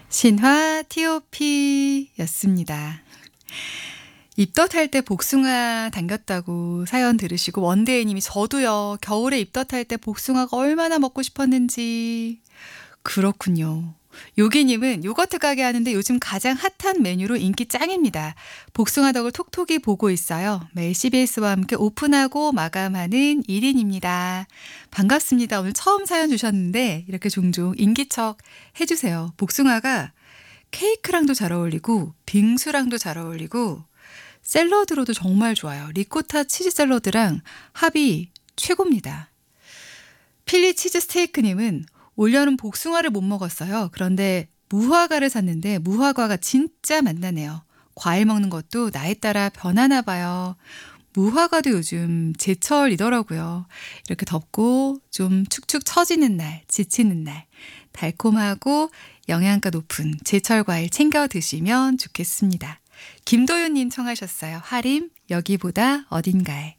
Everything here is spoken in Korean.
신화 T.O.P였습니다. 입덧할 때 복숭아 당겼다고 사연 들으시고 원데이님이 저도요. 겨울에 입덧할 때 복숭아가 얼마나 먹고 싶었는지. 그렇군요. 요기님은 요거트 가게 하는데 요즘 가장 핫한 메뉴로 인기 짱입니다. 복숭아 덕을 톡톡히 보고 있어요. 매일 CBS와 함께 오픈하고 마감하는 1인입니다. 반갑습니다. 오늘 처음 사연 주셨는데 이렇게 종종 인기척 해주세요. 복숭아가 케이크랑도 잘 어울리고 빙수랑도 잘 어울리고 샐러드로도 정말 좋아요. 리코타 치즈 샐러드랑 합이 최고입니다. 필리 치즈 스테이크님은 올여름 복숭아를 못 먹었어요. 그런데 무화과를 샀는데 무화과가 진짜 맛나네요. 과일 먹는 것도 나이 따라 변하나 봐요. 무화과도 요즘 제철이더라고요. 이렇게 덥고 좀 축축 처지는 날, 지치는 날, 달콤하고 영양가 높은 제철 과일 챙겨 드시면 좋겠습니다. 김도윤님 청하셨어요. 하림 여기보다 어딘가에.